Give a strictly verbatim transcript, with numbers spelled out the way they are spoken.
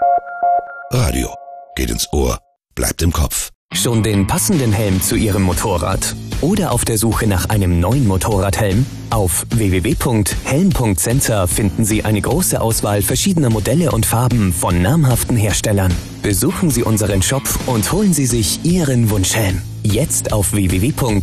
Radio. Geht ins Ohr, bleibt im Kopf. Schon den passenden Helm zu Ihrem Motorrad? Oder auf der Suche nach einem neuen Motorradhelm? Auf w w w punkt helm punkt center finden Sie eine große Auswahl verschiedener Modelle und Farben von namhaften Herstellern. Besuchen Sie unseren Shop und holen Sie sich Ihren Wunschhelm. Jetzt auf w w w punkt